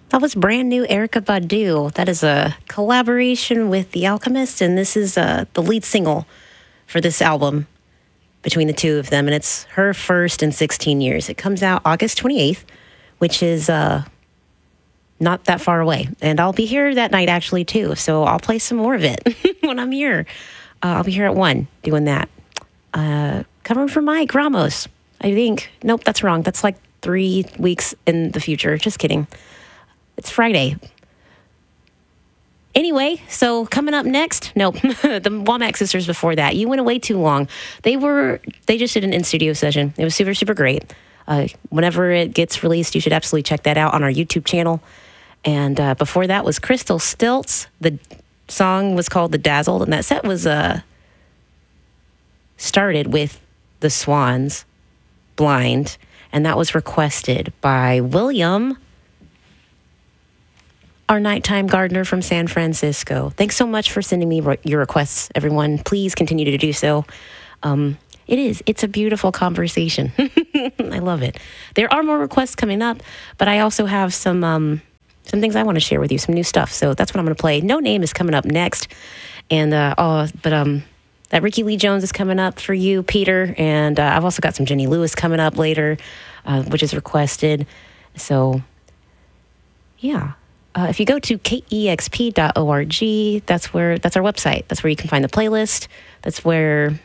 That was brand new Erykah Badu. That is a collaboration with The Alchemist, and this is the lead single for this album between the two of them, and it's her first in 16 years. It comes out August 28th, which is not that far away, and I'll be here that night actually too, so I'll play some more of it when I'm here. I'll be here at 1 doing that. Covering for Mike Ramos, I think. Nope, that's wrong. That's like 3 weeks in the future. Just kidding. It's Friday. Anyway, so coming up next, nope, the Womack Sisters before that. You went away too long. They just did an in-studio session. It was super, super great. Whenever it gets released, you should absolutely check that out on our YouTube channel. And before that was Crystal Stilts. The song was called The Dazzled, and that set was started with The Swans, Blind, and that was requested by William, our nighttime gardener from San Francisco. Thanks so much for sending me your requests, everyone. Please continue to do so. It's a beautiful conversation. I love it. There are more requests coming up, but I also have some things I want to share with you, some new stuff. So that's what I'm going to play. No Name is coming up next. And, that Ricky Lee Jones is coming up for you, Peter. And I've also got some Jenny Lewis coming up later, which is requested. So, yeah. If you go to kexp.org, that's our website. That's where you can find the playlist. That's where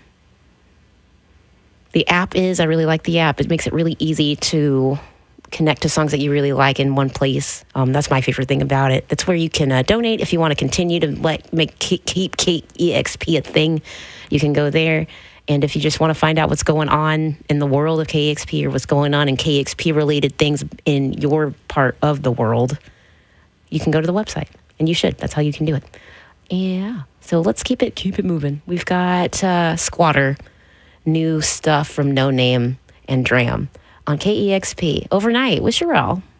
the app is. I really like the app. It makes it really easy to connect to songs that you really like in one place. That's my favorite thing about it. That's where you can donate if you want to continue to keep KEXP a thing. You can go there. And if you just want to find out what's going on in the world of KEXP or what's going on in KEXP-related things in your part of the world, you can go to the website, and you should. That's how you can do it. Yeah. So let's keep it moving. We've got Squatter, new stuff from No Name and Dram on KEXP overnight with Sherelle.